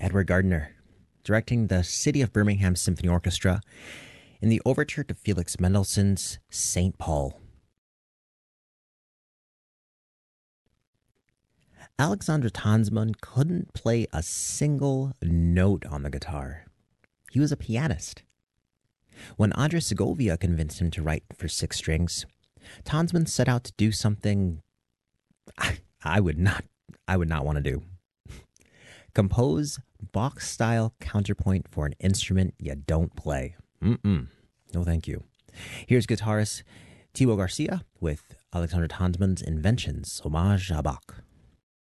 Edward Gardner, directing the City of Birmingham Symphony Orchestra in the overture to Felix Mendelssohn's St. Paul. Alexander Tanzmann couldn't play a single note on the guitar. He was a pianist. When Andres Segovia convinced him to write for six strings, Tanzmann set out to do something I would not want to do. Compose Bach-style counterpoint for an instrument you don't play. No thank you. Here's guitarist Thibaut Garcia with Alexander Tanzmann's Inventions, Hommage à Bach.